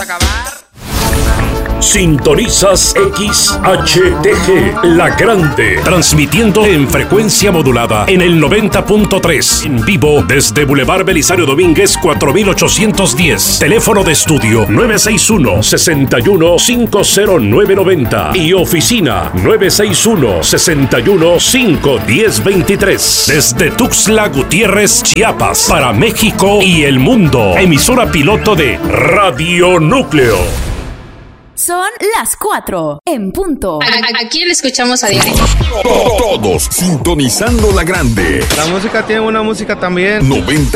Sintonizas XHTG, La Grande, transmitiendo en frecuencia modulada en el 90.3, en vivo desde Boulevard Belisario Domínguez 4810, teléfono de estudio 961-61-50990 y oficina 961-61-51023, desde Tuxtla Gutiérrez, Chiapas, para México y el mundo, emisora piloto de Radio Núcleo. Son las 4 en punto. Aquí le escuchamos a diario. Todos sintonizando La Grande. La música tiene una música también. 90.